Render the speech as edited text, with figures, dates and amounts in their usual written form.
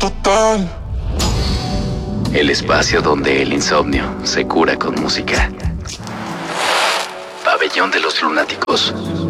total. El espacio donde el insomnio se cura con música. Pabellón de los Lunáticos.